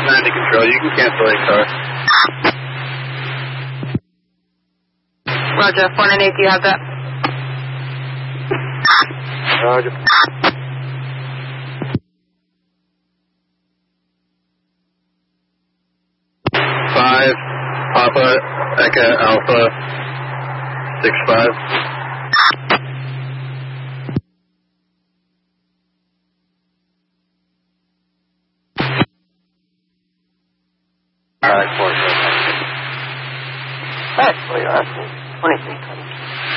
490 control. You can cancel a car. Roger, 498, do you have that? Roger. 5, Papa, Echo, Alpha, 65. Alright, 4. Actually, you're asking 23.